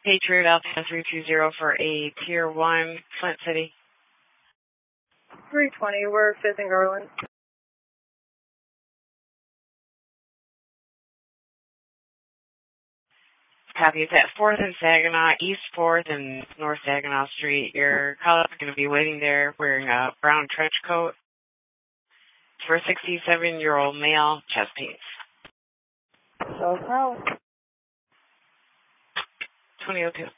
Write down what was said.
Patriot Alpha 320 for a Tier 1, Flint City. 320, we're 5th and Garland. Copy. It's at 4th and Saginaw, East 4th and North Saginaw Street. Your call-up is going to be waiting there wearing a brown trench coat for a 67-year-old male, chest pains. So, 2002.